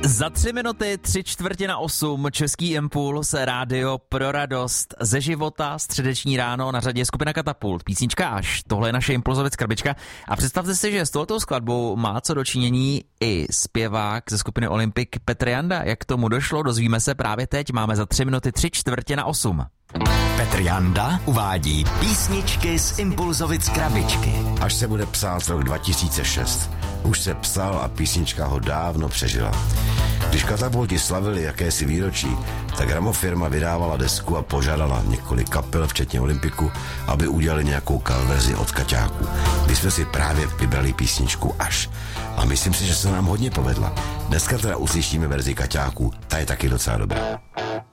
Za 3 minuty 7:45 Český impuls, rádio pro radost ze života, středeční ráno, na řadě skupina Katapult, písnička Až. Tohle je naše Impulzovec krabička a představte si, že s touto skladbou má co dočinění i zpěvák ze skupiny Olympic Petr Janda. Jak k tomu došlo, dozvíme se právě teď. Máme za 3 minuty 7:45. Petr Janda uvádí písničky z Impulzovic krabičky. Až se bude psát rok 2006. Už se psal a písnička ho dávno přežila. Když Katapulti slavili jakési výročí, tak gramofirma vydávala desku a požádala několik kapel, včetně Olympiku, aby udělali nějakou coververzi od Kaťáků. My jsme si právě vybrali písničku Až. A myslím si, že se nám hodně povedla. Dneska teda uslyšíme verzi Kaťáků, ta je taky docela dobrá.